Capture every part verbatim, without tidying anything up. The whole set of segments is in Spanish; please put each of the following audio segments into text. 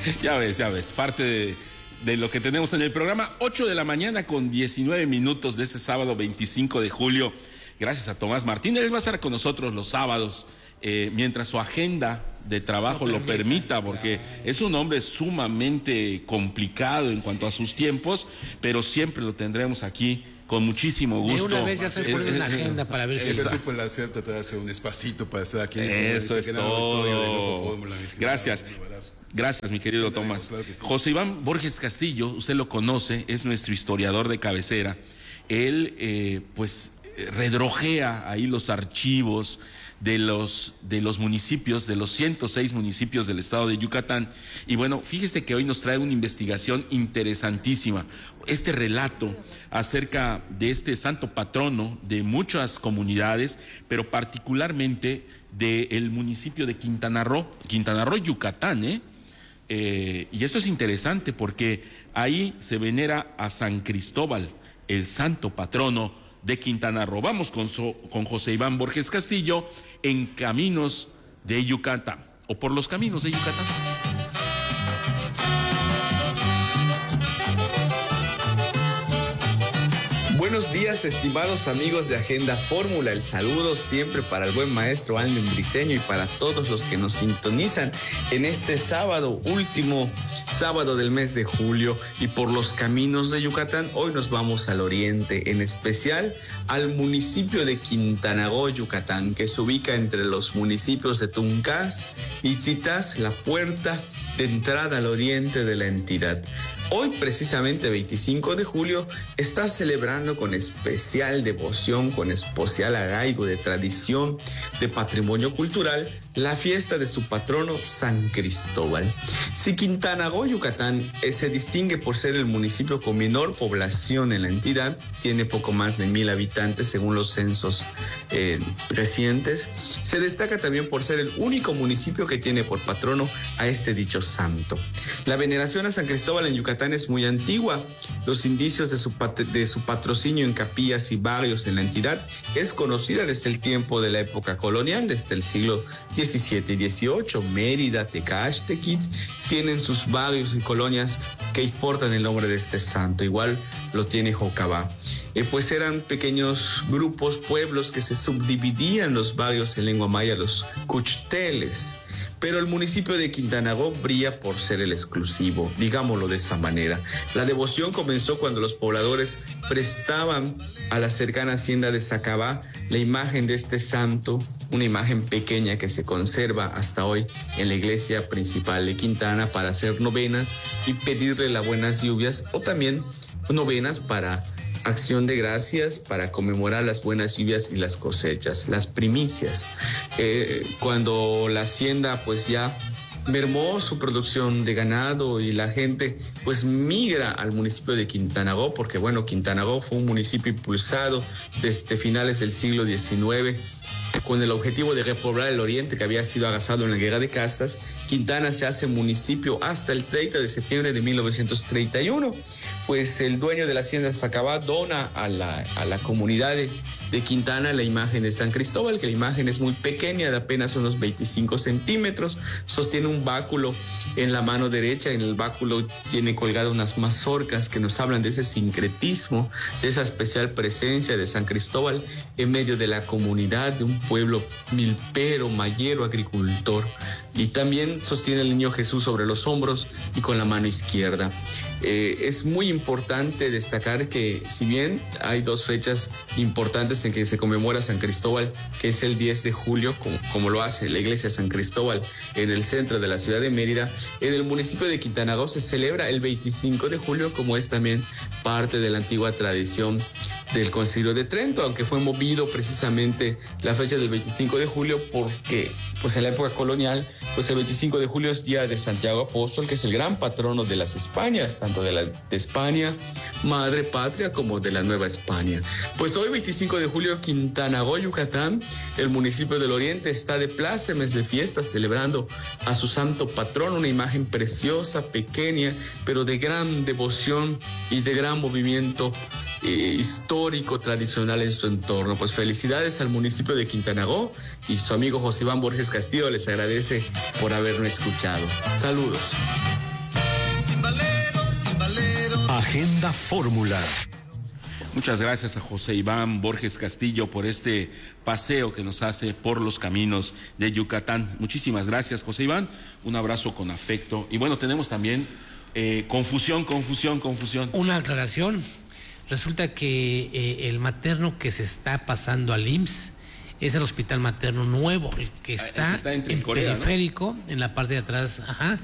Ya ves, ya ves, parte de, de lo que tenemos en el programa. ocho de la mañana con diecinueve minutos de este sábado veinticinco de julio. Gracias a Tomás Martínez. Él va a estar con nosotros los sábados, eh, mientras su agenda de trabajo lo permita, porque es un hombre sumamente complicado en cuanto a sus tiempos, pero siempre lo tendremos aquí con muchísimo gusto. De una vez ya se pone eh, una eh, agenda para ver si eso supo la hacer, tratar de hacer un espacito para estar aquí. Eso es todo. Gracias. Gracias, mi querido Tomás. Claro sí. José Iván Borges Castillo, usted lo conoce, es nuestro historiador de cabecera. Él, eh, pues, redrojea ahí los archivos de los, de los municipios, de los ciento seis municipios del estado de Yucatán. Y bueno, fíjese que hoy nos trae una investigación interesantísima. Este relato acerca de este santo patrono de muchas comunidades, pero particularmente del municipio de Quintana Roo, Quintana Roo, Yucatán, ¿eh? Eh, y esto es interesante porque ahí se venera a San Cristóbal, el santo patrono de Quintana Roo. Vamos con, so, con José Iván Borges Castillo en Caminos de Yucatán, o por los caminos de Yucatán. Buenos días, estimados amigos de Agenda Fórmula. El saludo siempre para el buen maestro Almen Briceño y para todos los que nos sintonizan en este sábado, último sábado del mes de julio. Y por los caminos de Yucatán, hoy nos vamos al oriente, en especial al municipio de Quintana Roo, Yucatán, que se ubica entre los municipios de Tuncás y Tzitás, la puerta de entrada al oriente de la entidad. Hoy, precisamente veinticinco de julio, está celebrando con especial devoción, con especial arraigo de tradición, de patrimonio cultural, la fiesta de su patrono San Cristóbal. Si Quintana Roo, Yucatán, eh, se distingue por ser el municipio con menor población en la entidad, tiene poco más de mil habitantes según los censos eh, recientes, se destaca también por ser el único municipio que tiene por patrono a este dicho santo. La veneración a San Cristóbal en Yucatán es muy antigua. Los indicios de su, pat- de su patrocinio en capillas y barrios en la entidad es conocida desde el tiempo de la época colonial, desde el siglo diecisiete y dieciocho. Mérida, Tecaxtequit tienen sus barrios y colonias que portan el nombre de este santo. Igual lo tiene Jocabá. Eh, pues eran pequeños grupos, pueblos que se subdividían los barrios en lengua maya, los cuchteles. Pero el municipio de Quintana Roo brilla por ser el exclusivo, digámoslo de esa manera. La devoción comenzó cuando los pobladores prestaban a la cercana hacienda de Zacabá la imagen de este santo, una imagen pequeña que se conserva hasta hoy en la iglesia principal de Quintana para hacer novenas y pedirle las buenas lluvias, o también novenas para acción de gracias, para conmemorar las buenas lluvias y las cosechas, las primicias. Eh, cuando la hacienda pues ya mermó su producción de ganado y la gente pues migra al municipio de Quintana Roo, porque bueno, Quintana Roo fue un municipio impulsado desde finales del siglo diecinueve con el objetivo de repoblar el oriente que había sido arrasado en la guerra de castas. Quintana se hace municipio hasta el treinta de septiembre de mil novecientos treinta y uno. Pues el dueño de la hacienda Zacabá dona a la, a la comunidad de, de Quintana la imagen de San Cristóbal, que la imagen es muy pequeña, de apenas unos veinticinco centímetros, sostiene un báculo en la mano derecha, en el báculo tiene colgadas unas mazorcas que nos hablan de ese sincretismo, de esa especial presencia de San Cristóbal en medio de la comunidad, de un pueblo milpero, mayero, agricultor. Y también sostiene el niño Jesús sobre los hombros y con la mano izquierda. Eh, es muy importante destacar que si bien hay dos fechas importantes en que se conmemora San Cristóbal, que es el diez de julio, como, como lo hace la iglesia San Cristóbal en el centro de la ciudad de Mérida, en el municipio de Quintana Roo se celebra el veinticinco de julio, como es también parte de la antigua tradición del Concilio de Trento, aunque fue movido precisamente la fecha del veinticinco de julio porque pues en la época colonial, pues el veinticinco de julio es día de Santiago Apóstol, que es el gran patrono de las Españas, tanto de la de España, madre patria, como de la Nueva España. Pues hoy, veinticinco de julio, Quintana Roo, Yucatán, el municipio del Oriente, está de plácemes de fiesta, celebrando a su santo patrón, una imagen preciosa, pequeña, pero de gran devoción y de gran movimiento eh, histórico, tradicional en su entorno. Pues felicidades al municipio de Quintana Roo, y su amigo José Iván Borges Castillo les agradece por habernos escuchado. Saludos. Agenda Fórmula. Muchas gracias a José Iván Borges Castillo por este paseo que nos hace por los caminos de Yucatán. Muchísimas gracias, José Iván. Un abrazo con afecto. Y bueno, tenemos también eh, confusión, confusión, confusión. Una aclaración. Resulta que eh, el materno que se está pasando al I M S S es el hospital materno nuevo, el que está, el que está entre en Corea, periférico, ¿no? En la parte de atrás, ajá,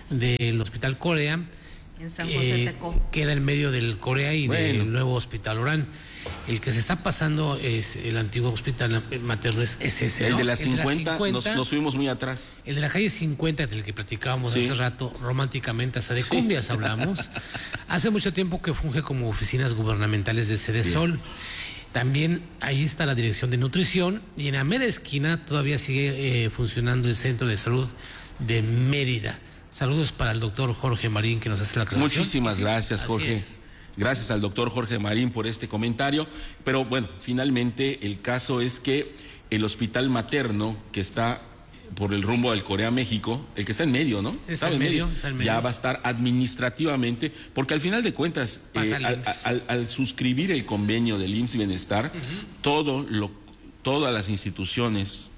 del hospital Corea. En San José eh, Tecó. Queda en medio del Corea y Bueno. del nuevo hospital Orán. El que se está pasando es el antiguo hospital materno, es, es ese, El ¿no? de las cincuenta, cincuenta nos, nos fuimos muy atrás. El de la calle cincuenta, del que platicábamos Sí. hace rato, románticamente, hasta de Sí. cumbias hablamos. Hace mucho tiempo que funge como oficinas gubernamentales de Sedesol. También ahí está la Dirección de Nutrición y en la mera esquina todavía sigue eh, funcionando el Centro de Salud de Mérida. Saludos para el doctor Jorge Marín, que nos hace la aclaración. Muchísimas Sí, gracias, así Jorge. es. Gracias al doctor Jorge Marín por este comentario. Pero bueno, finalmente el caso es que el hospital materno que está por el rumbo del Corea-México, el que está en medio, ¿no? Está en medio, está en medio. Ya va a estar administrativamente, porque al final de cuentas, Pasa eh, al al, I M S S. al- al suscribir el convenio del I M S S Bienestar, todo lo, todas las instituciones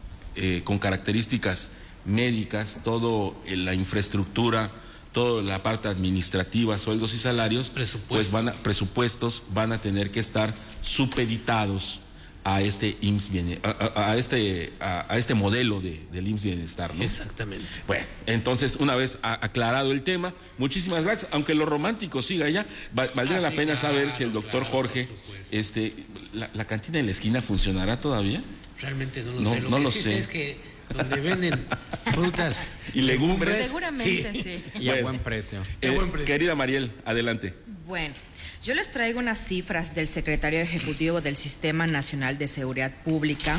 eh, con características médicas, toda la infraestructura, toda la parte administrativa, sueldos y salarios, Presupuestos. pues van a, presupuestos van a tener que estar supeditados a este I M S S Biene- a, a- a este a, a este modelo de, del I M S S Bienestar, ¿no? Exactamente. Bueno, entonces una vez a- aclarado el tema, muchísimas gracias. Aunque lo romántico siga allá, val- valdría Ah, la sí, pena claro, saber si el doctor claro, Jorge, por supuesto. este, la, la cantina en la esquina funcionará todavía. Realmente no lo No, sé. Lo no que lo sí sé. sé es que donde venden frutas Y legumbres. Seguramente sí. Y a Bueno. buen precio. Eh, buen precio. querida Mariel, adelante. Bueno, yo les traigo unas cifras del secretario ejecutivo del Sistema Nacional de Seguridad Pública,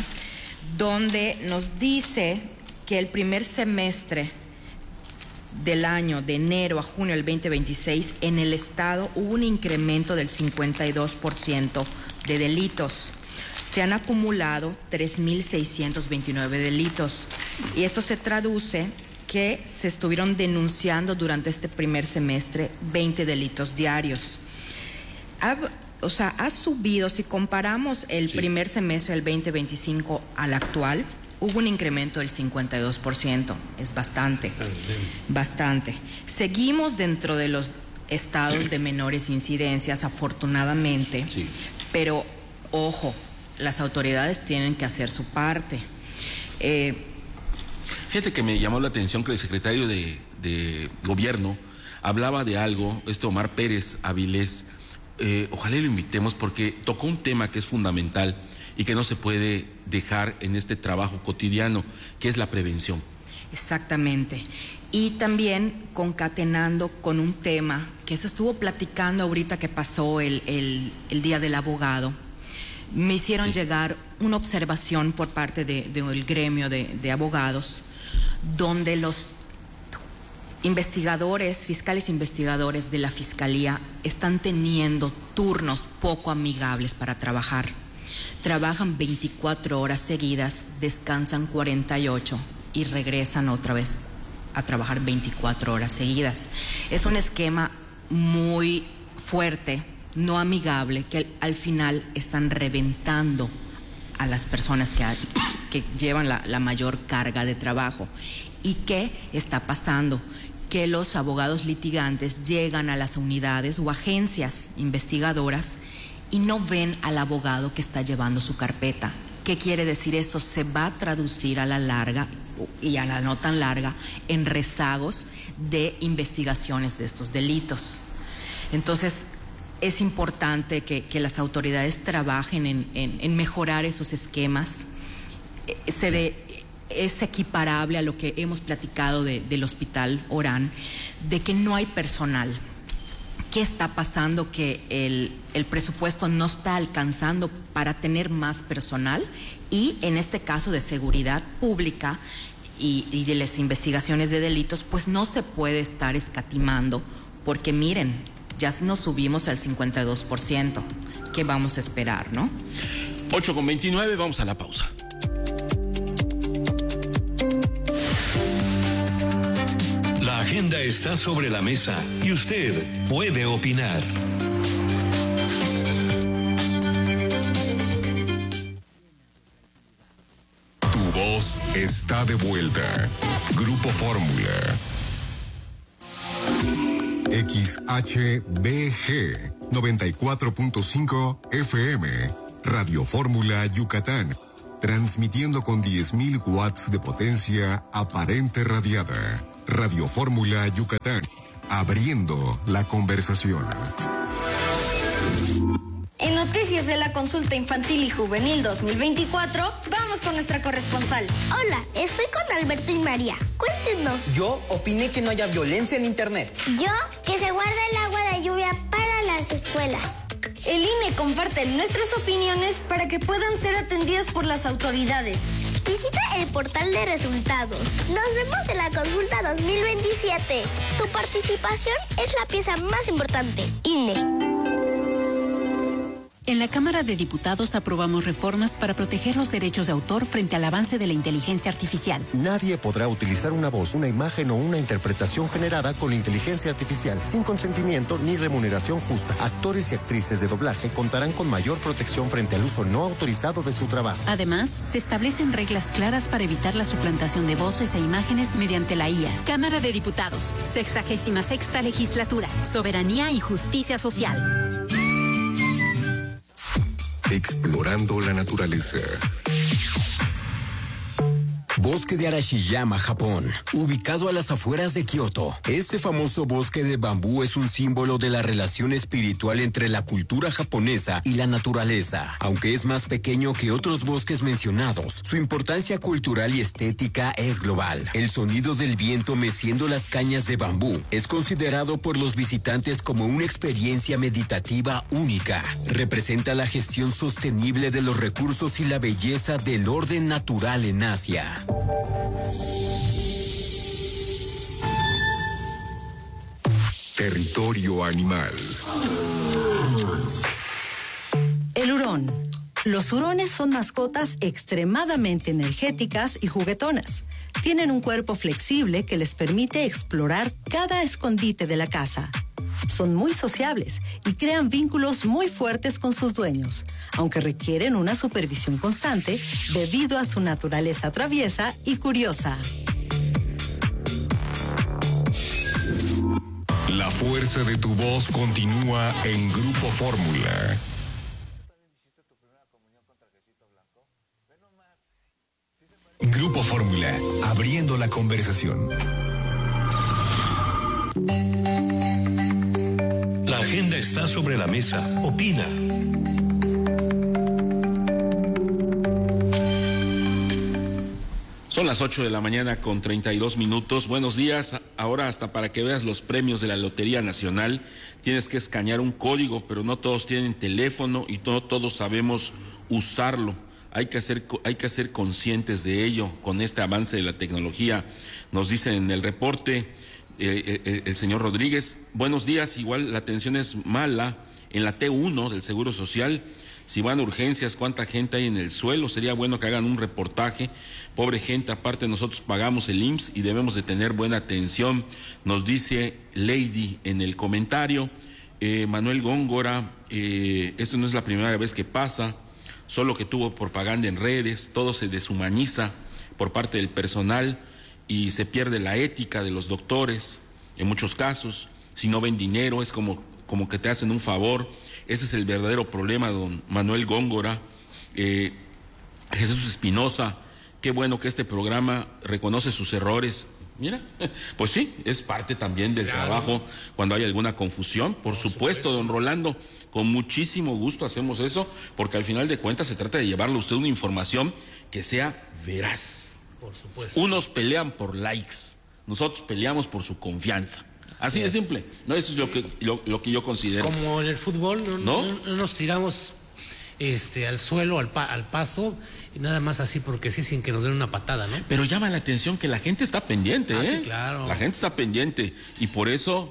donde nos dice que el primer semestre del año, de enero a junio del veinte veintiséis, en el estado hubo un incremento del cincuenta y dos por ciento de delitos. Se han acumulado tres mil seiscientos veintinueve delitos y esto se traduce que se estuvieron denunciando durante este primer semestre veinte delitos diarios. Ha, o sea, ha subido, si comparamos el Sí. primer semestre del veinte veinticinco al actual, hubo un incremento del cincuenta y dos por ciento, es bastante, bastante. Seguimos dentro de los estados de menores incidencias, afortunadamente, Sí. pero ojo, las autoridades tienen que hacer su parte. Eh, Fíjate que me llamó la atención que el secretario de, de Gobierno hablaba de algo, este Omar Pérez Avilés, eh, ojalá lo invitemos porque tocó un tema que es fundamental y que no se puede dejar en este trabajo cotidiano, que es la prevención. Exactamente. Y también concatenando con un tema que se estuvo platicando ahorita que pasó el, el, el Día del Abogado. Me hicieron Sí. llegar una observación por parte de, del gremio de, de abogados, donde los investigadores, fiscales investigadores de la Fiscalía están teniendo turnos poco amigables para trabajar. Trabajan veinticuatro horas seguidas, descansan cuarenta y ocho y regresan otra vez a trabajar veinticuatro horas seguidas. Es un esquema muy fuerte, no amigable, que al, al final están reventando a las personas que, ha- que llevan la, la mayor carga de trabajo. ¿Y qué está pasando? Que los abogados litigantes llegan a las unidades o agencias investigadoras y no ven al abogado que está llevando su carpeta. ¿Qué quiere decir esto? Se va a traducir a la larga y a la no tan larga en rezagos de investigaciones de estos delitos. Entonces, es importante que, que las autoridades trabajen en, en, en mejorar esos esquemas. Eh, se de, es equiparable a lo que hemos platicado de, del Hospital Orán, de que no hay personal. ¿Qué está pasando? Que el, el presupuesto no está alcanzando para tener más personal y en este caso de seguridad pública y, y de las investigaciones de delitos, pues no se puede estar escatimando porque miren, ya nos subimos al cincuenta y dos por ciento. ¿Qué vamos a esperar, no? ocho con veintinueve, vamos a la pausa. La La agenda está sobre la mesa y usted puede opinar. Tu voz está de vuelta. Grupo Fórmula. X H B G noventa y cuatro punto cinco F M. Radio Fórmula Yucatán. Transmitiendo con diez mil watts de potencia aparente radiada. Radio Fórmula Yucatán. Abriendo la conversación. En Noticias de la Consulta Infantil y Juvenil dos mil veinticuatro, vamos con nuestra corresponsal. Hola, estoy con Alberto y María. Cuéntenos. Yo opiné que no haya violencia en internet. Yo, que se guarde el agua de lluvia para las escuelas. El I N E comparte nuestras opiniones para que puedan ser atendidas por las autoridades. Visita el portal de resultados. Nos vemos en la consulta dos mil veintisiete. Tu participación es la pieza más importante. I N E. En la Cámara de Diputados aprobamos reformas para proteger los derechos de autor frente al avance de la inteligencia artificial. Nadie podrá utilizar una voz, una imagen o una interpretación generada con inteligencia artificial sin consentimiento ni remuneración justa. Actores y actrices de doblaje contarán con mayor protección frente al uso no autorizado de su trabajo. Además, se establecen reglas claras para evitar la suplantación de voces e imágenes mediante la I A. Cámara de Diputados, sexagésima sexta legislatura, soberanía y justicia social. Explorando la naturaleza. Bosque de Arashiyama, Japón, ubicado a las afueras de Kioto. Este famoso bosque de bambú es un símbolo de la relación espiritual entre la cultura japonesa y la naturaleza. Aunque es más pequeño que otros bosques mencionados, su importancia cultural y estética es global. El sonido del viento meciendo las cañas de bambú es considerado por los visitantes como una experiencia meditativa única. Representa la gestión sostenible de los recursos y la belleza del orden natural en Asia. Territorio animal. El hurón. Los hurones son mascotas extremadamente energéticas y juguetonas. Tienen un cuerpo flexible que les permite explorar cada escondite de la casa. Son muy sociables y crean vínculos muy fuertes con sus dueños, aunque requieren una supervisión constante debido a su naturaleza traviesa y curiosa. La fuerza de tu voz continúa en Grupo Fórmula. Grupo Fórmula, abriendo la conversación. La agenda está sobre la mesa. Opina. Son las ocho de la mañana con treinta y dos minutos. Buenos días. Ahora hasta para que veas los premios de la Lotería Nacional tienes que escanear un código, pero no todos tienen teléfono y no todos sabemos usarlo. Hay que hacer, hay que ser conscientes de ello con este avance de la tecnología. Nos dicen en el reporte eh, eh, el señor Rodríguez, buenos días, igual la atención es mala en la T uno del Seguro Social. Si van a urgencias, ¿cuánta gente hay en el suelo? Sería bueno que hagan un reportaje. Pobre gente, aparte nosotros pagamos el I M S S y debemos de tener buena atención, nos dice Lady en el comentario. Eh, Manuel Góngora, eh, esto no es la primera vez que pasa, solo que tuvo propaganda en redes, todo se deshumaniza por parte del personal y se pierde la ética de los doctores, en muchos casos, si no ven dinero es como, como que te hacen un favor. Ese es el verdadero problema, don Manuel Góngora. Eh, Jesús Espinosa, qué bueno que este programa reconoce sus errores. Mira, pues sí, es parte también del claro. trabajo cuando hay alguna confusión. Por, Por supuesto, supuesto, don Rolando, con muchísimo gusto hacemos eso, porque al final de cuentas se trata de llevarle a usted una información que sea veraz. Por supuesto. Unos pelean por likes, nosotros peleamos por su confianza. Así de simple, ¿no? Eso es lo que, lo, lo que yo considero. Como en el fútbol, no, ¿No? no, no nos tiramos este, al suelo, al, pa, al pasto, y nada más así porque sí, sin que nos den una patada, ¿no? Pero llama la atención que la gente está pendiente, ah, ¿eh? Sí, claro. La gente está pendiente, y por eso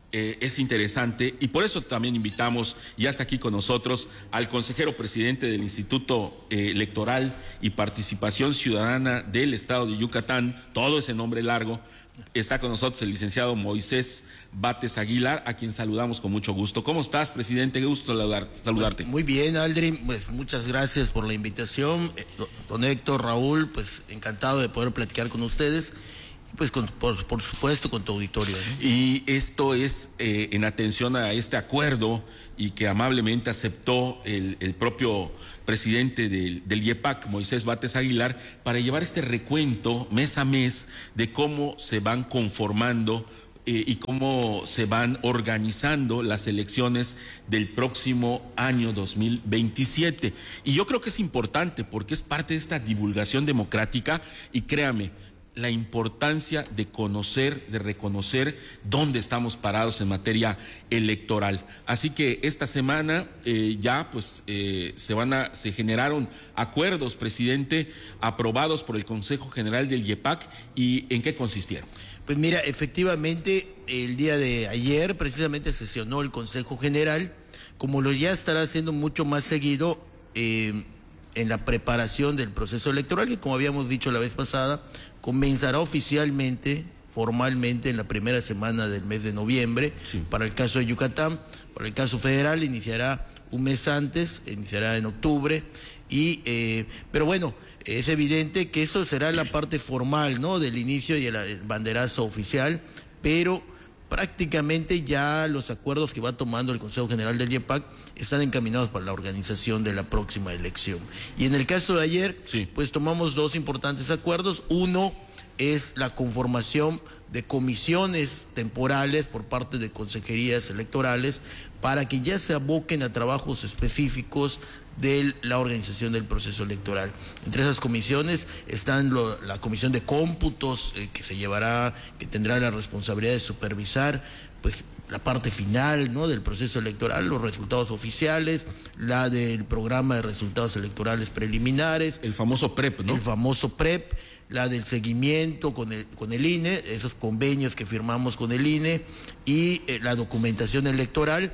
Eh, es interesante y por eso también invitamos, ya está aquí con nosotros, al consejero presidente del Instituto eh, Electoral y Participación Ciudadana del Estado de Yucatán, todo ese nombre largo. Está con nosotros el licenciado Moisés Bates Aguilar, a quien saludamos con mucho gusto. ¿Cómo estás, presidente? Qué gusto saludar, saludarte. Muy bien, Aldrin, pues muchas gracias por la invitación. Don Héctor, Raúl, pues encantado de poder platicar con ustedes. Pues con, por, por supuesto con tu auditorio, ¿no? Y esto es eh, en atención a este acuerdo y que amablemente aceptó el, el propio presidente del, del I E P A C, Moisés Bates Aguilar, para llevar este recuento mes a mes de cómo se van conformando eh, y cómo se van organizando las elecciones del próximo año dos mil veintisiete. Y yo creo que es importante porque es parte de esta divulgación democrática y créame, la importancia de conocer, de reconocer dónde estamos parados en materia electoral. Así que esta semana eh, ya pues eh, se van a, se generaron acuerdos, presidente, aprobados por el Consejo General del I E P A C. ¿Y en qué consistieron? Pues mira, efectivamente el día de ayer precisamente sesionó el Consejo General, como lo ya estará haciendo mucho más seguido eh, en la preparación del proceso electoral, y como habíamos dicho la vez pasada, comenzará oficialmente, formalmente, en la primera semana del mes de noviembre, sí. Para el caso de Yucatán. Para el caso federal iniciará un mes antes, iniciará en octubre, y eh, pero bueno, es evidente que eso será la parte formal, ¿no?, del inicio y el, el banderazo oficial, pero prácticamente ya los acuerdos que va tomando el Consejo General del I E P A C están encaminados para la organización de la próxima elección. Y en el caso de ayer, sí. pues tomamos dos importantes acuerdos. Uno es la conformación de comisiones temporales por parte de consejerías electorales para que ya se aboquen a trabajos específicos de la organización del proceso electoral. Entre esas comisiones están lo, la comisión de cómputos eh, que se llevará, que tendrá la responsabilidad de supervisar pues la parte final, ¿no?, del proceso electoral, los resultados oficiales, la del programa de resultados electorales preliminares. El famoso PREP, ¿no? El famoso PREP, la del seguimiento con el, con el I N E, esos convenios que firmamos con el I N E, y eh, la documentación electoral.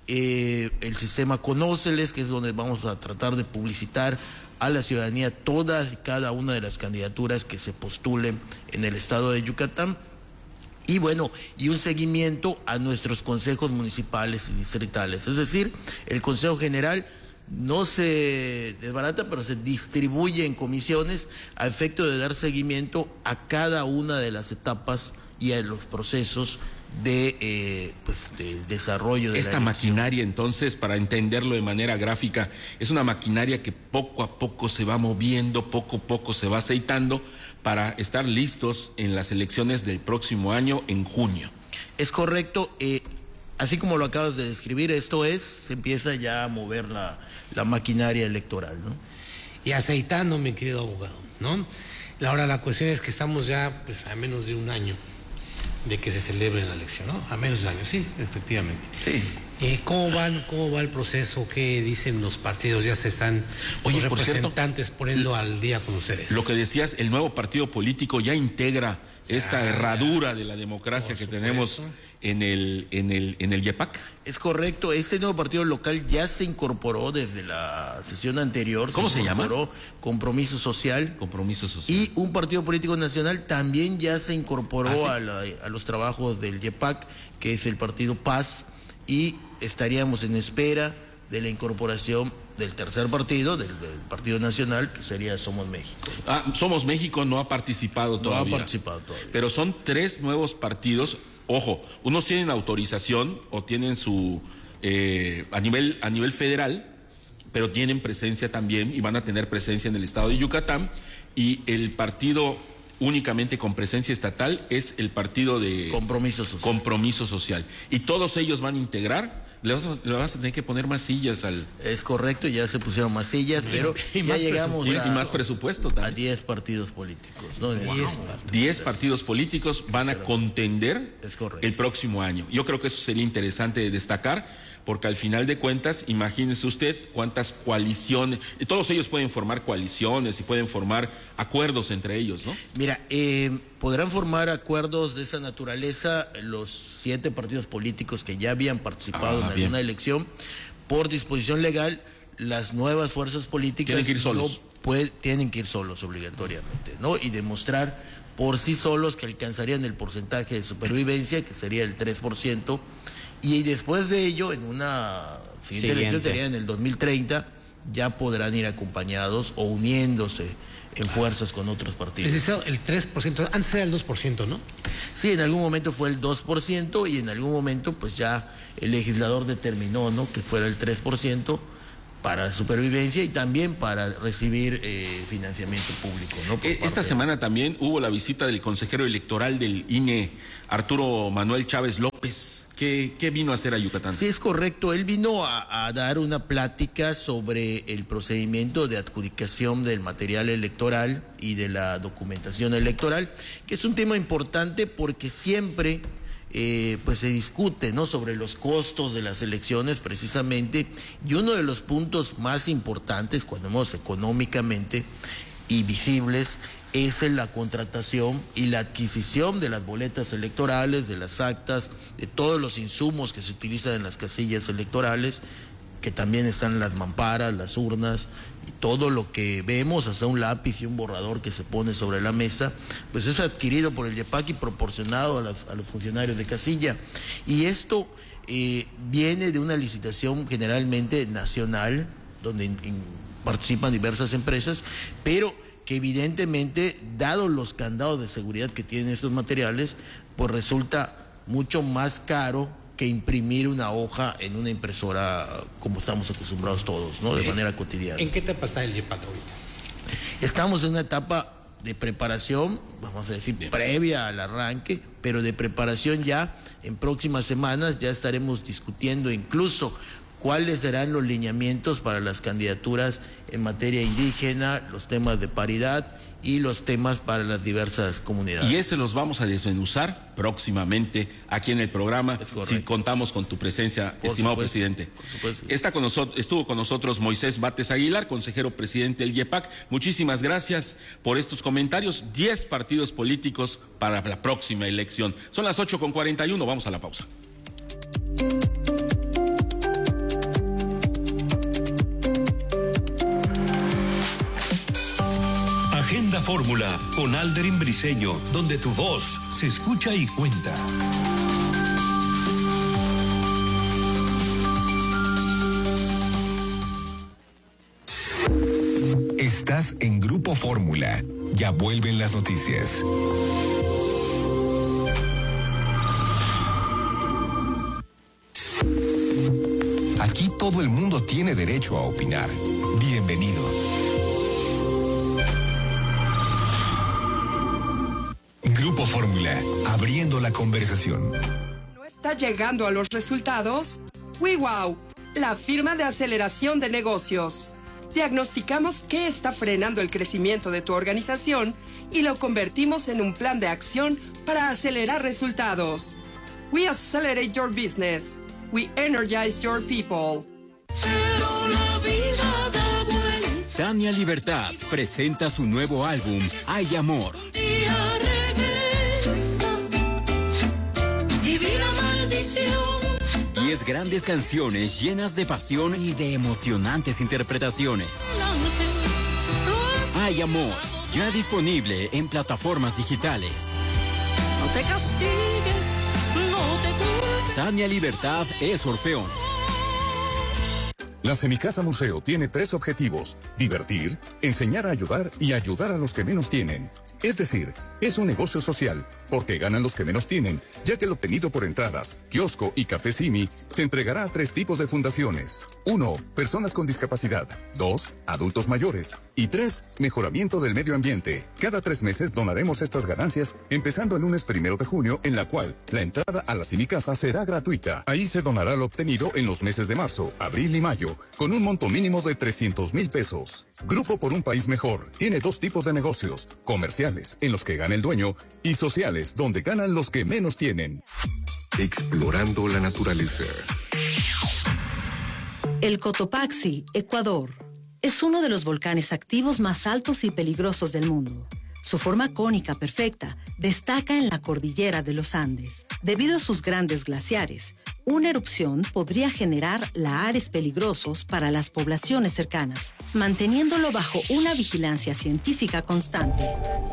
Eh, el sistema Conóceles, que es donde vamos a tratar de publicitar a la ciudadanía todas y cada una de las candidaturas que se postulen en el estado de Yucatán. Y bueno, y un seguimiento a nuestros consejos municipales y distritales. Es decir, el Consejo General no se desbarata, pero se distribuye en comisiones a efecto de dar seguimiento a cada una de las etapas y a los procesos de eh, pues del desarrollo de esta maquinaria. Entonces, para entenderlo de manera gráfica, es una maquinaria que poco a poco se va moviendo, poco a poco se va aceitando para estar listos en las elecciones del próximo año en junio. Es correcto, eh, así como lo acabas de describir, esto es, se empieza ya a mover la, la maquinaria electoral, ¿no? Y aceitando, mi querido abogado, ¿no? Ahora la cuestión es que estamos ya pues a menos de un año de que se celebre la elección, ¿no? A menos de un año, sí, efectivamente. Sí. Eh, ¿Cómo van, cómo va el proceso? ¿Qué dicen los partidos? Ya se están Oye, los representantes cierto, poniendo al día con ustedes. Lo que decías, el nuevo partido político ya integra esta ah, herradura de la democracia que supuesto. tenemos en el en el en el I E P A C. Es correcto, este nuevo partido local ya se incorporó desde la sesión anterior. ¿Cómo se, se llama? Compromiso Social. Compromiso Social. Y un partido político nacional también ya se incorporó ¿Ah, sí? a, la, a los trabajos del I E P A C, que es el partido Paz, y estaríamos en espera de la incorporación del tercer partido, del, del Partido Nacional, que sería Somos México. Ah, Somos México no ha participado todavía. No ha participado todavía. Pero son tres nuevos partidos. Ojo, unos tienen autorización o tienen su eh, a nivel a nivel federal, pero tienen presencia también y van a tener presencia en el estado de Yucatán, y el partido únicamente con presencia estatal es el partido de Compromiso Social. Compromiso Social. Y todos ellos van a integrar. Le vas, a, le vas a tener que poner más sillas al... Es correcto, ya se pusieron más sillas, pero y ya llegamos a... Y más presupuesto también. A diez partidos políticos, ¿no? diez partidos políticos van a contender el próximo año. Yo creo que eso sería interesante de destacar, porque al final de cuentas, imagínese usted cuántas coaliciones... Todos ellos pueden formar coaliciones y pueden formar acuerdos entre ellos, ¿no? Mira, eh, podrán formar acuerdos de esa naturaleza los siete partidos políticos que ya habían participado ah, en alguna bien. elección. Por disposición legal, las nuevas fuerzas políticas tienen que ir solos, no puede, tienen que ir solos obligatoriamente, ¿no? Y demostrar por sí solos que alcanzarían el porcentaje de supervivencia, que sería el tres por ciento, y después de ello, en una siguiente, siguiente. elección, sería en el dos mil treinta, ya podrán ir acompañados o uniéndose en fuerzas con otros partidos. Les decía el tres por ciento, antes era el dos por ciento, ¿no? Sí, en algún momento fue el dos por ciento y en algún momento pues ya el legislador determinó, ¿no?, que fuera el tres por ciento para la supervivencia y también para recibir eh, financiamiento público, ¿no? Esta semana también hubo la visita del consejero electoral del I N E, Arturo Manuel Chávez López. ¿Qué, qué vino a hacer a Yucatán? Sí, es correcto. Él vino a, a dar una plática sobre el procedimiento de adjudicación del material electoral y de la documentación electoral, que es un tema importante porque siempre Eh, pues se discute, ¿no?, sobre los costos de las elecciones precisamente, y uno de los puntos más importantes cuando vemos económicamente y visibles es en la contratación y la adquisición de las boletas electorales, de las actas, de todos los insumos que se utilizan en las casillas electorales, que también están las mamparas, las urnas, y todo lo que vemos, hasta un lápiz y un borrador que se pone sobre la mesa, pues es adquirido por el IEPAC y proporcionado a, las, a los funcionarios de casilla. Y esto eh, viene de una licitación generalmente nacional, donde in, in, participan diversas empresas, pero que evidentemente, dado los candados de seguridad que tienen estos materiales, pues resulta mucho más caro que imprimir una hoja en una impresora como estamos acostumbrados todos, ¿no?, de manera cotidiana. ¿En qué etapa está el IEPAC ahorita? Estamos en una etapa de preparación, vamos a decir, Bien. previa al arranque, pero de preparación ya. En próximas semanas ya estaremos discutiendo incluso cuáles serán los lineamientos para las candidaturas en materia indígena, los temas de paridad y los temas para las diversas comunidades. Y ese los vamos a desmenuzar próximamente aquí en el programa, si contamos con tu presencia, por estimado supuesto, presidente. Por supuesto. Está con nosotros, estuvo con nosotros Moisés Bates Aguilar, consejero presidente del IEPAC. Muchísimas gracias por estos comentarios. Diez partidos políticos para la próxima elección. Son las ocho con cuarenta y uno, vamos a la pausa. Agenda Fórmula con Alderín Briceño, donde tu voz se escucha y cuenta. Estás en Grupo Fórmula. Ya vuelven las noticias. Aquí todo el mundo tiene derecho a opinar. Bienvenido. Grupo Fórmula, abriendo la conversación. ¿No está llegando a los resultados? WeWow, la firma de aceleración de negocios. Diagnosticamos qué está frenando el crecimiento de tu organización y lo convertimos en un plan de acción para acelerar resultados. We accelerate your business. We energize your people. Pero la vida da vuelta. Tania Libertad presenta su nuevo álbum, Hay Amor. Divina maldición. Diez grandes canciones llenas de pasión y de emocionantes interpretaciones. Hay Amor, ya disponible en plataformas digitales. No te castigues, no te culpes. Tania Libertad es Orfeón. La Semicasa Museo tiene tres objetivos: divertir, enseñar a ayudar y ayudar a los que menos tienen. Es decir, es un negocio social, porque ganan los que menos tienen, ya que el obtenido por entradas, kiosco y café Simi se entregará a tres tipos de fundaciones. Uno, personas con discapacidad. Dos, adultos mayores. Y tres, mejoramiento del medio ambiente. Cada tres meses donaremos estas ganancias, empezando el lunes primero de junio, en la cual la entrada a la Semicasa será gratuita. Ahí se donará lo obtenido en los meses de marzo, abril y mayo, con un monto mínimo de trescientos mil pesos. Grupo por un País Mejor tiene dos tipos de negocios: comerciales, en los que gana el dueño, y sociales, donde ganan los que menos tienen. Explorando la naturaleza. El Cotopaxi, Ecuador, es uno de los volcanes activos más altos y peligrosos del mundo. Su forma cónica perfecta destaca en la cordillera de los Andes. Debido a sus grandes glaciares, una erupción podría generar lahares peligrosos para las poblaciones cercanas, manteniéndolo bajo una vigilancia científica constante.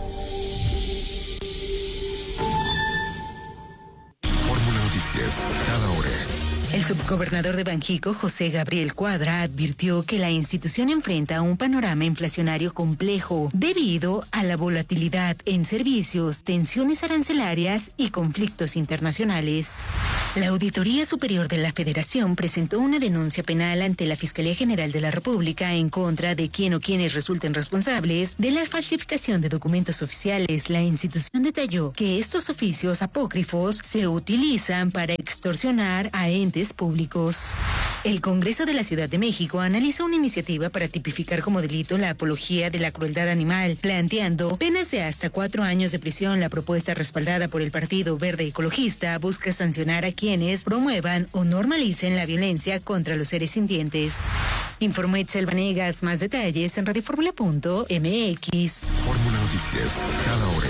Fórmula Noticias, cada hora. El subgobernador de Banjico, José Gabriel Cuadra, advirtió que la institución enfrenta un panorama inflacionario complejo debido a la volatilidad en servicios, tensiones arancelarias y conflictos internacionales. La Auditoría Superior de la Federación presentó una denuncia penal ante la Fiscalía General de la República en contra de quien o quienes resulten responsables de la falsificación de documentos oficiales. La institución detalló que estos oficios apócrifos se utilizan para extorsionar a entes públicos. El Congreso de la Ciudad de México analizó una iniciativa para tipificar como delito la apología de la crueldad animal, planteando penas de hasta cuatro años de prisión. La propuesta, respaldada por el Partido Verde Ecologista, busca sancionar a quienes promuevan o normalicen la violencia contra los seres sintientes. Informó Itzel Vanegas. Más detalles en radioformula punto m x. Fórmula Noticias, cada hora.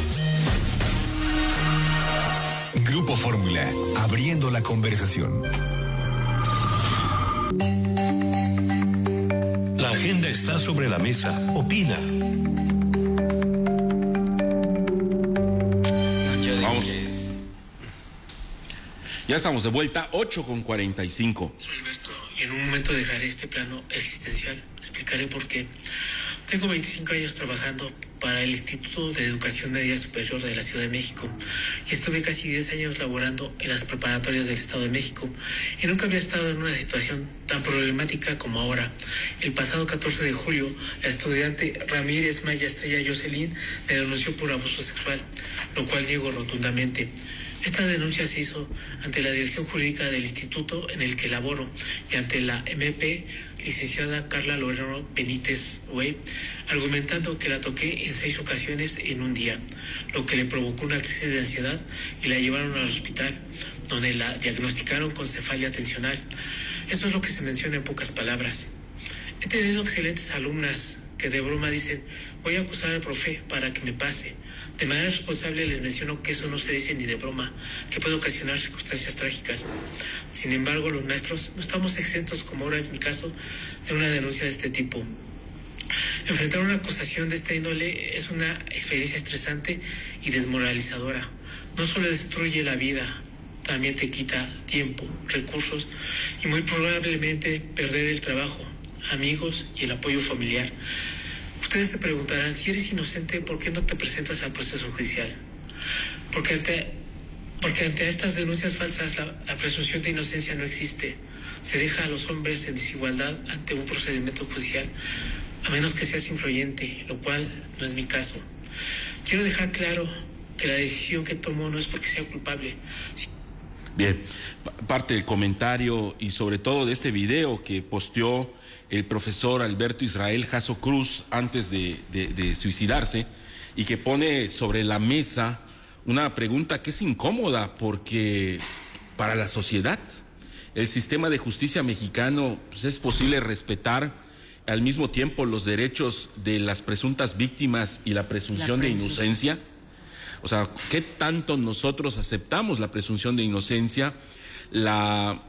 Grupo Fórmula, abriendo la conversación. La agenda está sobre la mesa. Opina. Vamos. Ya estamos de vuelta, ocho con cuarenta y cinco. Soy Alberto y en un momento dejaré este plano existencial. Explicaré por qué. Tengo veinticinco años trabajando para el Instituto de Educación Media Superior de la Ciudad de México y estuve casi diez años laborando en las preparatorias del Estado de México y nunca había estado en una situación tan problemática como ahora. El pasado catorce de julio, la estudiante Ramírez Maya Estrella Jocelyn me denunció por abuso sexual, lo cual niego rotundamente. Esta denuncia se hizo ante la dirección jurídica del instituto en el que laboro y ante la M P licenciada Carla Loreno Benítez Güey, argumentando que la toqué en seis ocasiones en un día, lo que le provocó una crisis de ansiedad y la llevaron al hospital, donde la diagnosticaron con cefalia tensional. Eso es lo que se menciona en pocas palabras. He tenido excelentes alumnas que de broma dicen, voy a acusar al profe para que me pase. De manera responsable les menciono que eso no se dice ni de broma, que puede ocasionar circunstancias trágicas. Sin embargo, los maestros no estamos exentos, como ahora es mi caso, de una denuncia de este tipo. Enfrentar una acusación de esta índole es una experiencia estresante y desmoralizadora. No solo destruye la vida, también te quita tiempo, recursos y muy probablemente perder el trabajo, amigos y el apoyo familiar. Ustedes se preguntarán, si eres inocente, ¿por qué no te presentas al proceso judicial? Porque ante, porque ante estas denuncias falsas la, la presunción de inocencia no existe. Se deja a los hombres en desigualdad ante un procedimiento judicial, a menos que seas influyente, lo cual no es mi caso. Quiero dejar claro que la decisión que tomo no es porque sea culpable. Bien, parte del comentario y sobre todo de este video que posteó el profesor Alberto Israel Jasso Cruz antes de, de, de suicidarse y que pone sobre la mesa una pregunta que es incómoda porque para la sociedad, el sistema de justicia mexicano, pues es posible respetar al mismo tiempo los derechos de las presuntas víctimas y la presunción de inocencia. O sea, ¿qué tanto nosotros aceptamos la presunción de inocencia? La,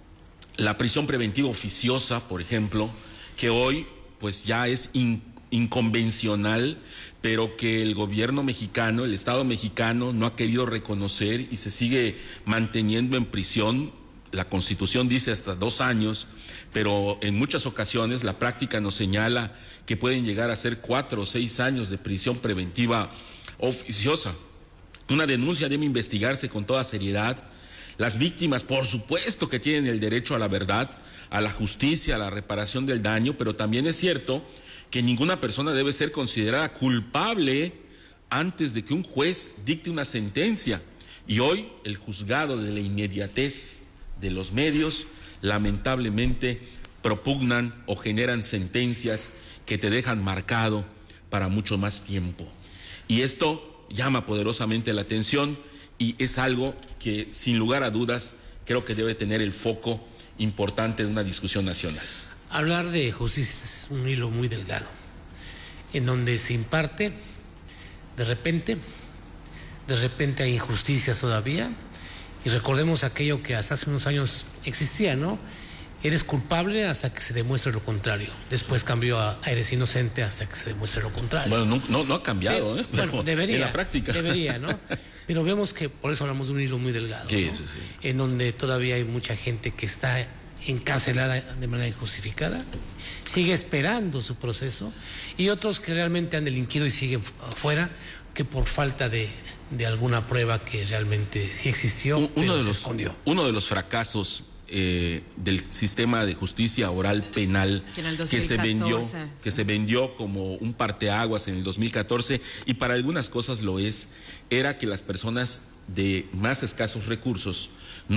la prisión preventiva oficiosa, por ejemplo, que hoy pues ya es in, inconvencional, pero que el gobierno mexicano, el Estado mexicano no ha querido reconocer y se sigue manteniendo en prisión. La Constitución dice hasta dos años, pero en muchas ocasiones la práctica nos señala que pueden llegar a ser cuatro o seis años de prisión preventiva oficiosa. Una denuncia debe investigarse con toda seriedad. Las víctimas, por supuesto que tienen el derecho a la verdad, a la justicia, a la reparación del daño, pero también es cierto que ninguna persona debe ser considerada culpable antes de que un juez dicte una sentencia. Y hoy el juzgado, de la inmediatez de los medios, lamentablemente propugnan o generan sentencias que te dejan marcado para mucho más tiempo. Y esto llama poderosamente la atención y es algo que, sin lugar a dudas, creo que debe tener el foco importante de una discusión nacional. Hablar de justicia es un hilo muy delgado, en donde se imparte de repente, de repente hay injusticias todavía, y recordemos aquello que hasta hace unos años existía, ¿no? Eres culpable hasta que se demuestre lo contrario. Después cambió a eres inocente hasta que se demuestre lo contrario. Bueno, no, no, no ha cambiado, Pero, ¿eh? Bueno, debería. En la práctica. Debería, ¿no? Pero vemos que por eso hablamos de un hilo muy delgado, Sí, ¿no? sí, sí. En donde todavía hay mucha gente que está encarcelada de manera injustificada, sigue esperando su proceso, y otros que realmente han delinquido y siguen fuera, que por falta de, de alguna prueba que realmente sí existió, uno pero de se los, escondió. Uno de los fracasos eh, del sistema de justicia oral penal Que en el que se vendió, dos mil catorce, que se vendió como un parteaguas en el dos mil catorce, y para algunas cosas lo es, era que las personas de más escasos recursos